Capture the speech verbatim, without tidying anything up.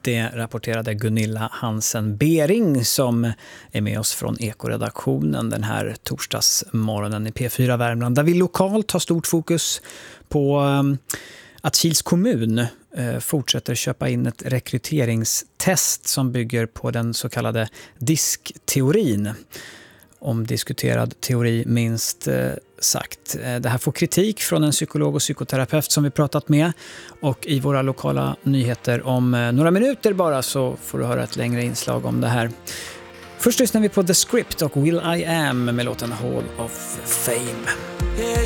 Det rapporterade Gunilla Hansen-Bering som är med oss från Ekoredaktionen den här torsdagsmorgonen i P fyra Värmland. Där vi lokalt har stort fokus på att Kils kommun fortsätter köpa in ett rekryteringstest som bygger på den så kallade diskteorin. Omdiskuterad teori minst sagt. Det här får kritik från en psykolog och psykoterapeut som vi pratat med, och i våra lokala nyheter om några minuter bara så får du höra ett längre inslag om det här. Först lyssnar vi på The Script och Will I Am med låten Hall of Fame.